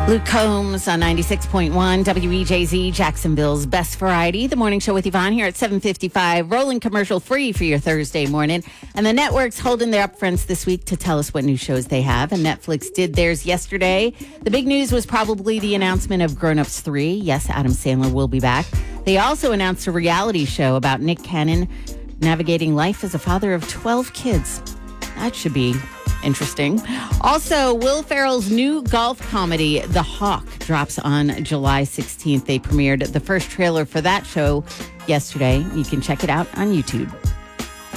Luke Combs on 96.1 WEJZ, Jacksonville's best variety. The morning show with Yvonne here at 7:55, rolling commercial free for your Thursday morning. And the network's holding their upfronts this week to tell us what new shows they have. And Netflix did theirs yesterday. The big news was probably the announcement of Grown Ups 3. Yes, Adam Sandler will be back. They also announced a reality show about Nick Cannon navigating life as a father of 12 kids. That should be interesting. Also, Will Ferrell's new golf comedy, The Hawk, drops on July 16th. They premiered the first trailer for that show yesterday. You can check it out on YouTube.